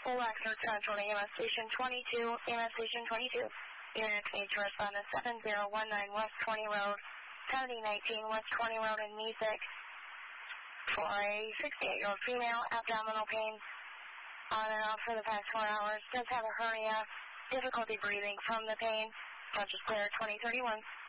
Full Exeter Central to EMS Station 22, EMS Station 22. Unit needs to respond to 7019 West 20 Road, 7019 West 20 Road in Music for a 68-year-old female, abdominal pain on and off for the past 4 hours. Does have a hernia, difficulty breathing from the pain. Touch is clear, 2031.